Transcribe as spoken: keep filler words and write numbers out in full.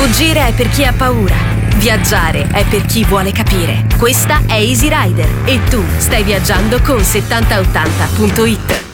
Fuggire è per chi ha paura. Viaggiare è per chi vuole capire. Questa è Easy Rider e tu stai viaggiando con settanta ottanta punto it.